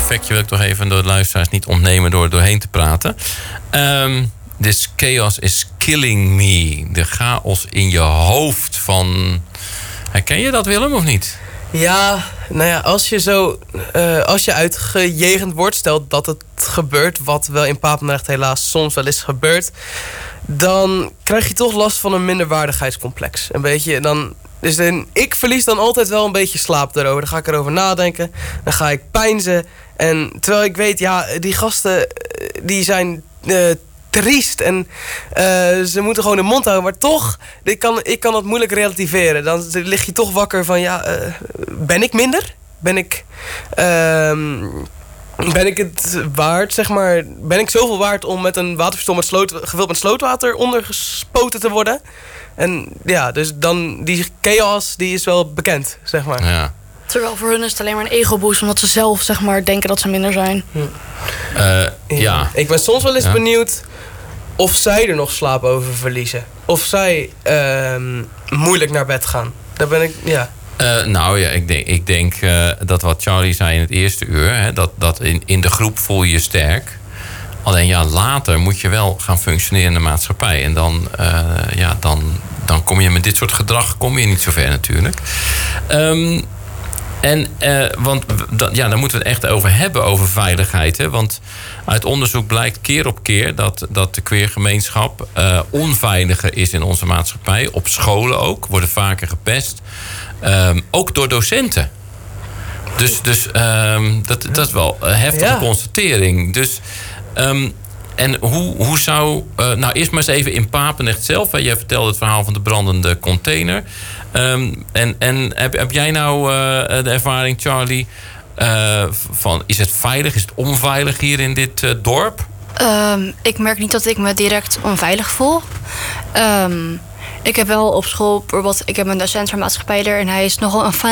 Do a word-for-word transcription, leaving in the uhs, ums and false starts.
effectje wil ik toch even door de luisteraars niet ontnemen door er doorheen te praten. Um, This chaos is killing me. De chaos in je hoofd van... Herken je dat, Willem, of niet? Ja, nou ja, als je zo... Uh, als je uitgejegend wordt, stelt dat het gebeurt... wat wel in Papendrecht helaas soms wel is gebeurd... dan krijg je toch last van een minderwaardigheidscomplex. Een beetje, dan... Dus dan, ik verlies dan altijd wel een beetje slaap daarover. Dan ga ik erover nadenken. Dan ga ik peinzen. En terwijl ik weet, ja, die gasten... die zijn... Uh, triest en uh, ze moeten gewoon de mond houden. Maar toch, ik kan, ik kan dat moeilijk relativeren. Dan lig je toch wakker van, ja, uh, ben ik minder? Ben ik, uh, ben ik het waard, zeg maar? Ben ik zoveel waard om met een waterpistool met sloot, gevuld met slootwater ondergespoten te worden? En ja, dus dan die chaos, die is wel bekend, zeg maar. Ja. Terwijl voor hun is het alleen maar een ego-boost... omdat ze zelf, zeg maar, denken dat ze minder zijn. Hm. Uh, ja. Ik ben soms wel eens ja. benieuwd... of zij er nog slaap over verliezen. Of zij uh, moeilijk naar bed gaan. Daar ben ik, ja... Uh, nou ja, ik denk, ik denk uh, dat wat Charlie zei in het eerste uur... Hè, dat, dat in, in de groep voel je je sterk. Alleen ja, later moet je wel gaan functioneren in de maatschappij. En dan, uh, ja, dan, dan kom je met dit soort gedrag kom je niet zo ver natuurlijk. Um, En, uh, want da, ja, daar moeten we het echt over hebben, over veiligheid. Hè? Want uit onderzoek blijkt keer op keer dat, dat de queergemeenschap uh, onveiliger is in onze maatschappij. Op scholen ook, worden vaker gepest. Um, ook door docenten. Dus, dus um, dat, dat is wel een heftige ja. constatering. Dus, um, en hoe, hoe zou... Uh, nou, eerst maar eens even in Papendrecht zelf. Hè? Jij vertelde het verhaal van de brandende container... Um, en en heb, heb jij nou uh, de ervaring, Charlie, uh, van is het veilig, is het onveilig hier in dit uh, dorp? Um, ik merk niet dat ik me direct onveilig voel. Um, ik heb wel op school bijvoorbeeld, ik heb een docent van maatschappijleer en hij is nogal een